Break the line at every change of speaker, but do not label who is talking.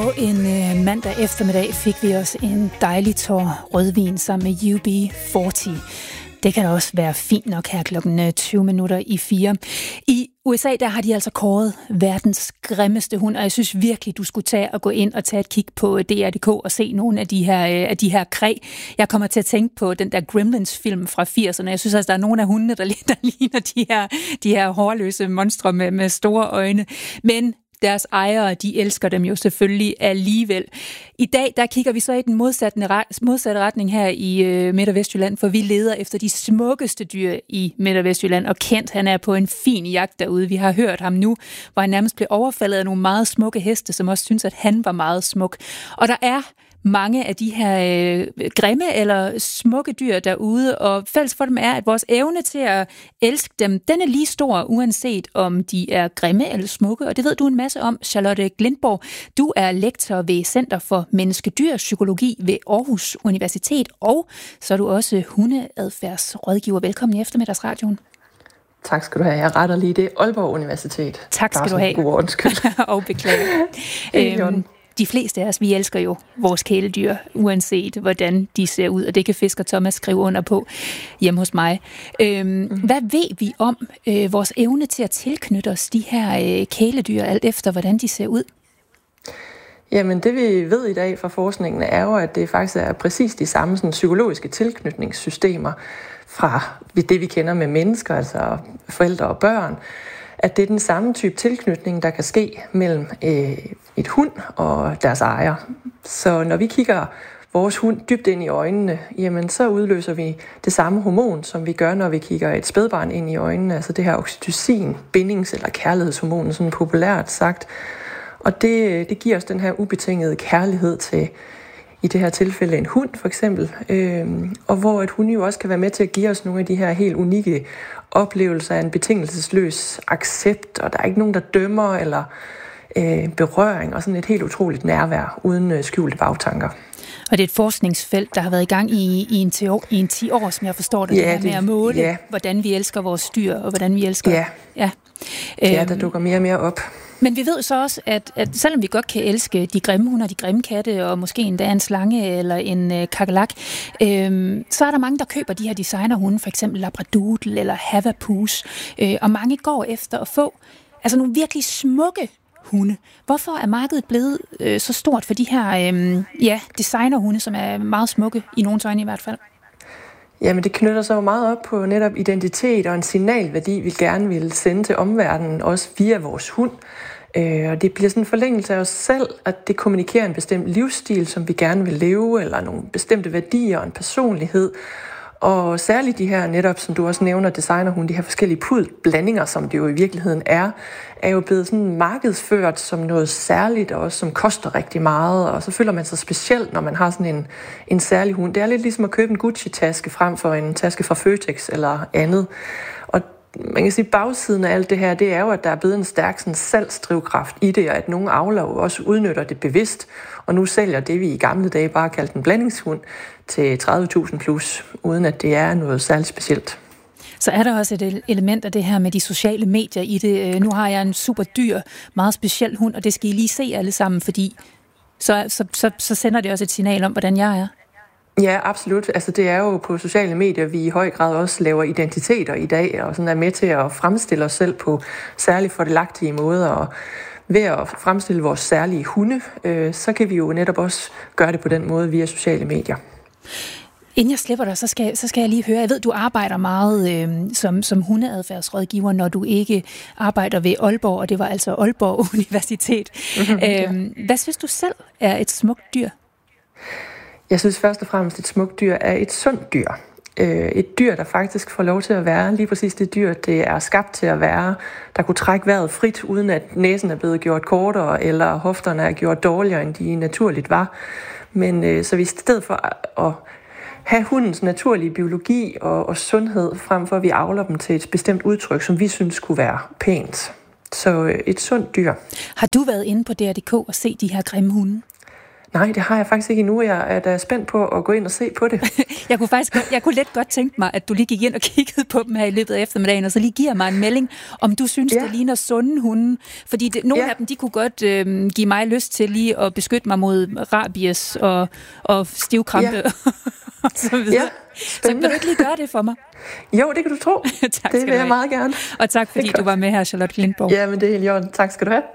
På en mandag eftermiddag fik vi os en dejlig tår rødvin sammen med UB40. Det kan også være fint nok her klokken 4:20. I USA, der har de altså kåret verdens grimmeste hund, og jeg synes virkelig, du skulle gå ind og tage et kig på DR.dk og se nogle af de her kræ. Jeg kommer til at tænke på den der Gremlins-film fra 80'erne. Jeg synes altså, der er nogle af hundene, der ligner de her hårløse monstre med store øjne. Men deres ejere, de elsker dem jo selvfølgelig alligevel. I dag, der kigger vi så i den modsatte retning her i Midt- og Vestjylland, for vi leder efter de smukkeste dyr i Midt- og Vestjylland, og Kent, han er på en fin jagt derude. Vi har hørt ham nu, hvor han nærmest blev overfaldet af nogle meget smukke heste, som også synes, at han var meget smuk. Og der er mange af de her grimme eller smukke dyr derude, og fælles for dem er, at vores evne til at elske dem, den er lige stor, uanset om de er grimme eller smukke, og det ved du en masse om, Charlotte Glindborg. Du er lektor ved Center for Menneskedyr-psykologi ved Aarhus Universitet, og så er du også hundeadfærdsrådgiver. Velkommen i eftermiddagsradioen.
Tak skal du have. Jeg retter lige det. Aalborg Universitet.
Tak skal du have.
God undskyld.
Og beklager. De fleste af os, vi elsker jo vores kæledyr, uanset hvordan de ser ud, og det kan Fisker Thomas skrive under på hjemme hos mig. Hvad ved vi om vores evne til at tilknytte os de her kæledyr, alt efter hvordan de ser ud?
Jamen det vi ved i dag fra forskningen er jo, at det faktisk er præcis de samme sådan, psykologiske tilknytningssystemer fra det vi kender med mennesker, altså forældre og børn, at det er den samme type tilknytning, der kan ske mellem et hund og deres ejer. Så når vi kigger vores hund dybt ind i øjnene, jamen så udløser vi det samme hormon, som vi gør, når vi kigger et spædbarn ind i øjnene, altså det her oxytocin, bindings- eller kærlighedshormon, sådan populært sagt. Og det giver os den her ubetingede kærlighed til, i det her tilfælde en hund for eksempel, og hvor et hund jo også kan være med til at give os nogle af de her helt unikke oplevelser af en betingelsesløs accept, og der er ikke nogen, der dømmer eller berøring, og sådan et helt utroligt nærvær uden skjulte bagtanker.
Og det er et forskningsfelt, der har været i gang i en 10 år, som jeg forstår det, med at måle, hvordan vi elsker vores dyr, og hvordan vi elsker...
Ja, der dukker mere og mere op.
Men vi ved så også, at selvom vi godt kan elske de grimme hunde og de grimme katte, og måske endda en slange eller en kakerlak, så er der mange, der køber de her designerhunde, for eksempel Labradoodle eller Havapus, og mange går efter at få nogle virkelig smukke hunde. Hvorfor er markedet blevet så stort for de her designerhunde, som er meget smukke, i nogens øjne i hvert fald?
Jamen det knytter sig jo meget op på netop identitet og en signalværdi, vi gerne vil sende til omverdenen, også via vores hund. Og det bliver sådan en forlængelse af os selv, at det kommunikerer en bestemt livsstil, som vi gerne vil leve, eller nogle bestemte værdier og en personlighed. Og særligt de her netop, som du også nævner, designerhunde, de her forskellige pudelblandinger, som det jo i virkeligheden er jo blevet sådan markedsført som noget særligt, og også som koster rigtig meget, og så føler man sig specielt, når man har sådan en særlig hund. Det er lidt ligesom at købe en Gucci-taske frem for en taske fra Føtex eller andet. Og man kan sige, at bagsiden af alt det her, det er jo, at der er blevet en stærk sådan, salgsdrivkraft i det, og at nogle avlere også udnytter det bevidst, og nu sælger det, vi i gamle dage bare kaldte en blandingshund, til 30.000 plus, uden at det er noget særligt specielt.
Så er der også et element af det her med de sociale medier i det. Nu har jeg en super dyr, meget speciel hund, og det skal I lige se alle sammen, fordi så sender det også et signal om, hvordan jeg er.
Ja, absolut. Altså det er jo på sociale medier, vi i høj grad også laver identiteter i dag, og sådan er med til at fremstille os selv på særligt fordelagtige måder, og ved at fremstille vores særlige hunde, så kan vi jo netop også gøre det på den måde via sociale medier.
Inden jeg slipper dig, så skal jeg lige høre, jeg ved, du arbejder meget som hundeadfærdsrådgiver, når du ikke arbejder ved Aalborg, og det var altså Aalborg Universitet. Hvad synes du selv er et smukt dyr?
Jeg synes først og fremmest, at et smukt dyr er et sundt dyr. Et dyr, der faktisk får lov til at være lige præcis det dyr, det er skabt til at være, der kunne trække vejret frit, uden at næsen er blevet gjort kortere, eller hofterne er gjort dårligere, end de naturligt var. Men så i stedet for at have hundens naturlige biologi og sundhed, frem for at vi avler dem til et bestemt udtryk, som vi synes kunne være pænt. Så et sundt dyr.
Har du været inde på DR.dk og set de her grimme hunde?
Nej, det har jeg faktisk ikke endnu. Jeg er da spændt på at gå ind og se på det.
Jeg kunne let godt tænke mig, at du lige gik ind og kiggede på dem her i løbet af eftermiddagen, og så lige giver mig en melding, om du synes, det ligner sunde hunde. Fordi nogle af dem, de kunne godt give mig lyst til lige at beskytte mig mod rabies og stivkrampe og så videre. Ja, så vil du ikke lige gøre det for mig?
Jo, det kan du tro. Det vil jeg meget gerne.
Og tak, fordi du var med her, Charlotte Klintborg.
Ja, men det er helt i orden. Tak skal du have.